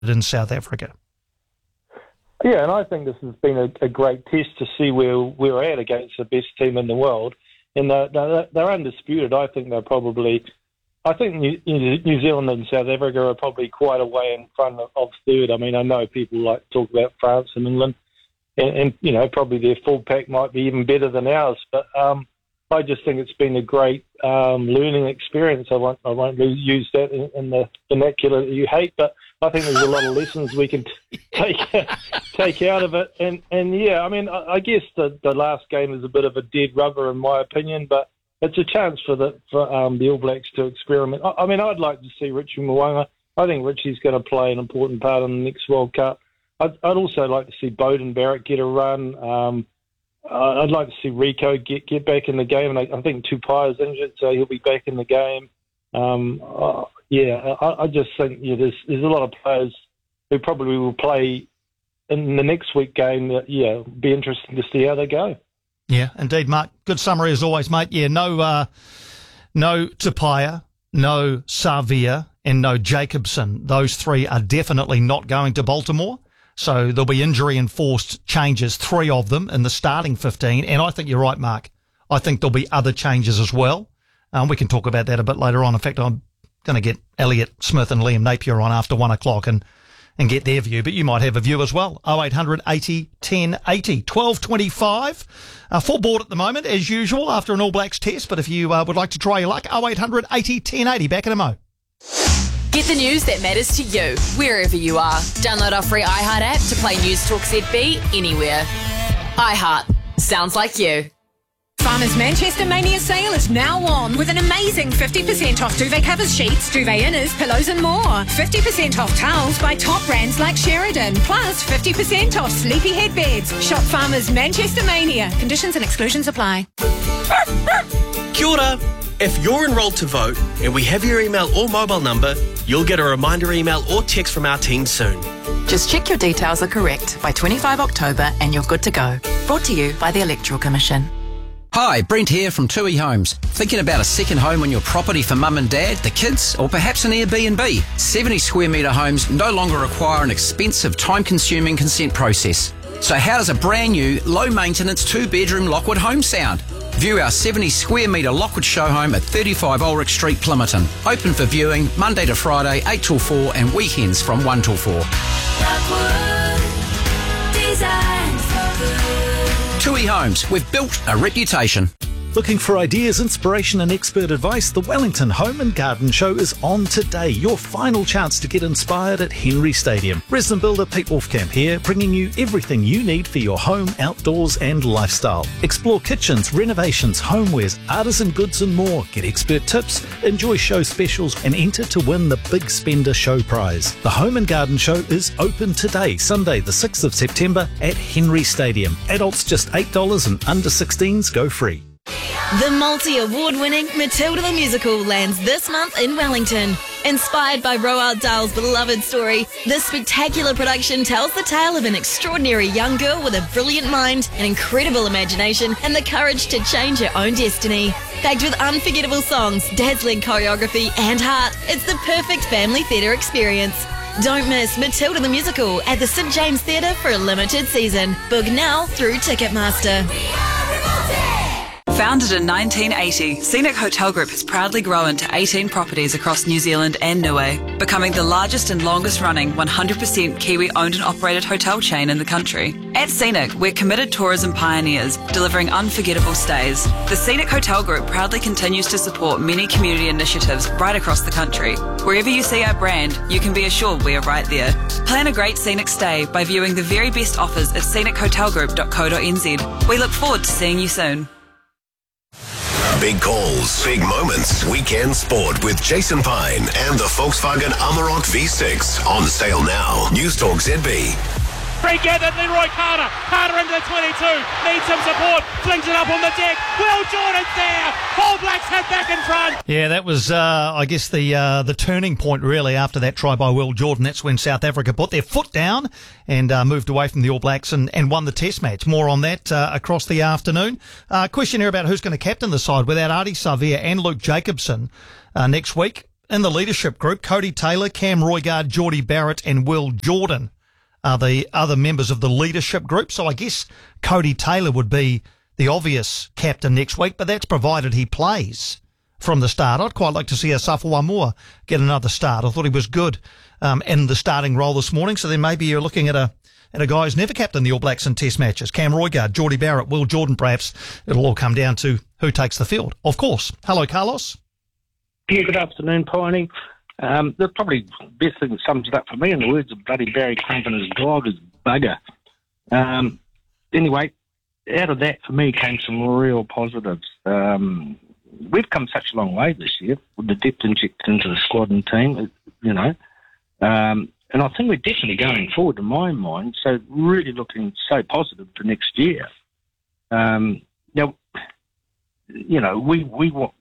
in South Africa. Yeah, and I think this has been a great test to see where we're at against the best team in the world. And they're undisputed. I think they're probably... I think New Zealand and South Africa are probably quite a way in front of third. I mean, I know people like to talk about France and England, and you know, probably their full pack might be even better than ours. But I just think it's been a great learning experience. I won't use that in the vernacular that you hate, but I think there's a lot of lessons we can take out of it. And yeah, I mean, I guess the last game is a bit of a dead rubber in my opinion, but it's a chance for the All Blacks to experiment. I mean, I'd like to see Richie Mo'unga. I think Richie's going to play an important part in the next World Cup. I'd also like to see Beauden Barrett get a run. I'd like to see Rico get back in the game, and I think Tupai's injured, so he'll be back in the game. I just think there's a lot of players who probably will play in the next week game. That be interesting to see how they go. Yeah, indeed, Mark. Good summary as always, mate. Yeah, no Tupaia, no Savia, and no Jacobson. Those three are definitely not going to Baltimore. So there'll be injury-enforced changes, 3 of them in the starting 15. And I think you're right, Mark. I think there'll be other changes as well. We can talk about that a bit later on. In fact, I'm going to get Elliot Smith and Liam Napier on after 1 o'clock and get their view, but you might have a view as well. 0800 80 1080, 12:25. Full board at the moment, as usual, after an All Blacks test, but if you would like to try your luck, 0800 80 1080. Back in a mo. Get the news that matters to you, wherever you are. Download our free iHeart app to play News Talk ZB anywhere. iHeart. Sounds like you. Farmers Manchester Mania sale is now on with an amazing 50% off duvet covers, sheets, duvet inners, pillows and more. 50% off towels by top brands like Sheridan. Plus 50% off sleepy headbeds. Shop Farmers Manchester Mania. Conditions and exclusions apply. Kia ora. If you're enrolled to vote and we have your email or mobile number, you'll get a reminder email or text from our team soon. Just check your details are correct by 25 October and you're good to go. Brought to you by the Electoral Commission. Hi, Brent here from Tui Homes. Thinking about a second home on your property for mum and dad, the kids, or perhaps an Airbnb? 70 square metre homes no longer require an expensive, time-consuming consent process. So how does a brand new, low-maintenance 2-bedroom Lockwood home sound? View our 70 square metre Lockwood show home at 35 Ulrich Street, Plimmerton. Open for viewing Monday to Friday, 8 till 4 and weekends from 1 till 4. Lockwood, designed for good. Tui Homes, we've built a reputation. Looking for ideas, inspiration and expert advice? The Wellington Home and Garden Show is on today. Your final chance to get inspired at Henry Stadium. Resident builder Pete Wolfcamp here, bringing you everything you need for your home, outdoors and lifestyle. Explore kitchens, renovations, homewares, artisan goods and more. Get expert tips, enjoy show specials and enter to win the Big Spender Show Prize. The Home and Garden Show is open today, Sunday the 6th of September at Henry Stadium. Adults just $8 and under 16s go free. The multi-award-winning Matilda the Musical lands this month in Wellington. Inspired by Roald Dahl's beloved story, this spectacular production tells the tale of an extraordinary young girl with a brilliant mind, an incredible imagination, and the courage to change her own destiny. Packed with unforgettable songs, dazzling choreography, and heart, it's the perfect family theatre experience. Don't miss Matilda the Musical at the St James Theatre for a limited season. Book now through Ticketmaster. Founded in 1980, Scenic Hotel Group has proudly grown to 18 properties across New Zealand and Niue, becoming the largest and longest running 100% Kiwi owned and operated hotel chain in the country. At Scenic, we're committed tourism pioneers, delivering unforgettable stays. The Scenic Hotel Group proudly continues to support many community initiatives right across the country. Wherever you see our brand, you can be assured we are right there. Plan a great scenic stay by viewing the very best offers at scenichotelgroup.co.nz. We look forward to seeing you soon. Big calls, big moments. Weekend sport with Jason Pine and the Volkswagen Amarok V6 on sale now. News Talk ZB. Free gathered, Leroy Carter. Carter into the 22. Needs some support. Flings it up on the deck. Will Jordan's there. All Blacks head back in front. Yeah, that was, I guess, the turning point, really, after that try by Will Jordan. That's when South Africa put their foot down and moved away from the All Blacks and won the Test match. More on that across the afternoon. Question here about who's going to captain the side without Ardie Savea and Luke Jacobson next week. in the leadership group, Cody Taylor, Cam Roigard, Geordie Barrett and Will Jordan are the other members of the leadership group. So I guess Cody Taylor would be the obvious captain next week, but that's provided he plays from the start. I'd quite like to see Asafa Moore get another start. I thought he was good in the starting role this morning. So then maybe you're looking at a guy who's never captained the All Blacks in Test matches. Cam Roigard, Geordie Barrett, Will Jordan perhaps. It'll all come down to who takes the field, of course. Hello, Carlos. Yeah, good afternoon, Piney. The probably best thing that sums it up for me in the words of bloody Barry Crump and his dog is bugger. Anyway, out of that for me came some real positives. We've come such a long way this year with the depth injected into the squad and team, you know. And I think we're definitely going forward in my mind, so really looking so positive for next year. Now, you know, we want...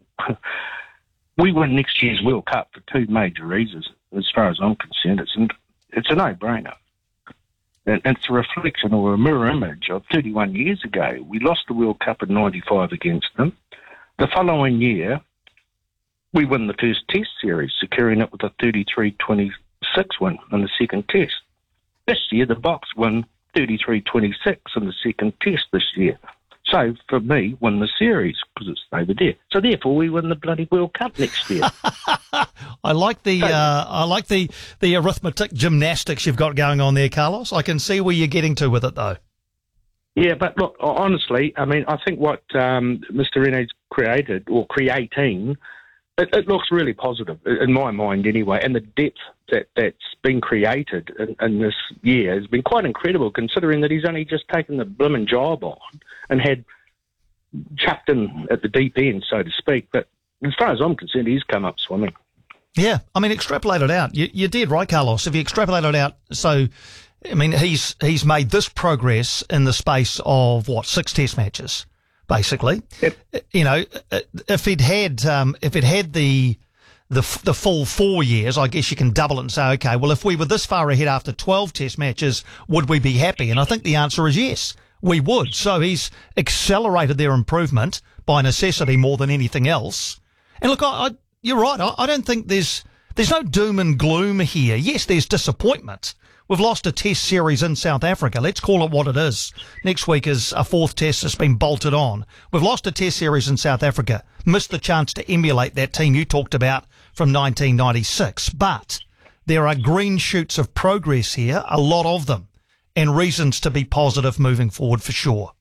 We win next year's World Cup for two major reasons, as far as I'm concerned. It's a no-brainer. And it's a reflection or a mirror image of 31 years ago. We lost the World Cup in 95 against them. The following year, we won the first Test series, securing it with a 33-26 win in the second Test. This year, the Box won 33-26 in the second Test this year. So, for me, win the series because it's over there. So, therefore, we win the bloody World Cup next year. I like the arithmetic gymnastics you've got going on there, Carlos. I can see where you're getting to with it, though. Yeah, but look, honestly, I mean, I think what Mr. Rene's created or creating, it looks really positive in my mind, anyway. And the depth that's been created in this year has been quite incredible, considering that he's only just taken the blimmin' job on and had chucked in at the deep end, so to speak. But as far as I'm concerned, he's come up swimming. Yeah, I mean, extrapolate it out. You did, right, Carlos? If you extrapolate it out, so, I mean, he's made this progress in the space of, 6 Test matches, basically. Yep. You know, if it had the full 4 years, I guess you can double it and say, okay, well, if we were this far ahead after 12 Test matches, would we be happy? And I think the answer is yes, we would. So he's accelerated their improvement by necessity more than anything else. And look, you're right. I don't think there's no doom and gloom here. Yes, there's disappointment. We've lost a Test series in South Africa. Let's call it what it is. Next week is a 4th Test that's been bolted on. We've lost a Test series in South Africa. Missed the chance to emulate that team you talked about from 1996. But there are green shoots of progress here, a lot of them, and reasons to be positive moving forward for sure.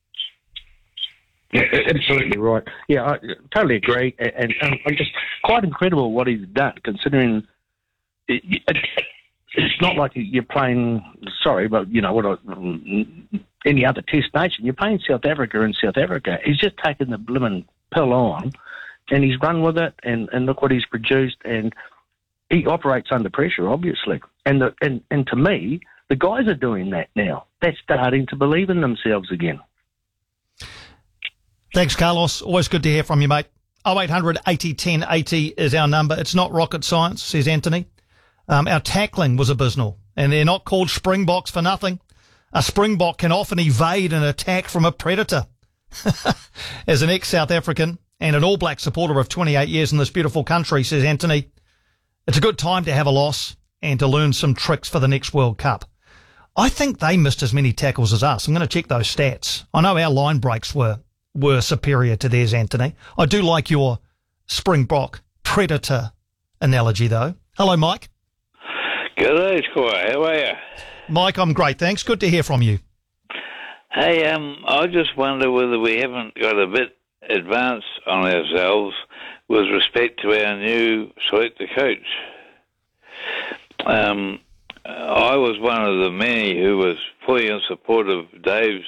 Yeah, absolutely right. Yeah, I totally agree. And I'm just quite incredible what he's done, considering it's not like you're playing, any other Test nation. You're playing South Africa in South Africa. He's just taken the blimmin' pill on, and he's run with it, and look what he's produced, and he operates under pressure, obviously. And to me, the guys are doing that now. They're starting to believe in themselves again. Thanks, Carlos. Always good to hear from you, mate. 0800 80 10 80 is our number. It's not rocket science, says Anthony. Our tackling was abysmal, and they're not called springboks for nothing. A springbok can often evade an attack from a predator. As an ex-South African and an All Black supporter of 28 years in this beautiful country, says Anthony, it's a good time to have a loss and to learn some tricks for the next World Cup. I think they missed as many tackles as us. I'm going to check those stats. I know our line breaks were superior to theirs, Anthony. I do like your springbok predator analogy, though. Hello, Mike. G'day, Squire. How are you? Mike, I'm great, thanks. Good to hear from you. Hey, I just wonder whether we haven't got a bit advanced on ourselves with respect to our new selector coach. I was one of the many who was fully in support of Dave's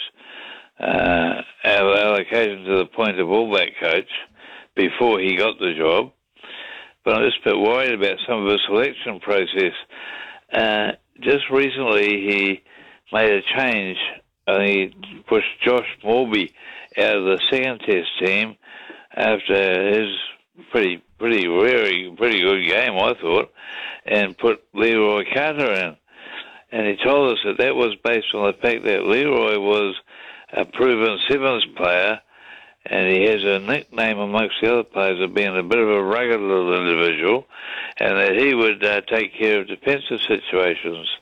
allocation to the point of All Black coach before he got the job. But I'm just a bit worried about some of the selection process. Just recently he made a change. I think he pushed Josh Morby out of the second Test team after his pretty good game, I thought, and put Leroy Carter in. And he told us that was based on the fact that Leroy was a proven sevens player and he has a nickname amongst the other players of being a bit of a rugged little individual, and that he would take care of defensive situations.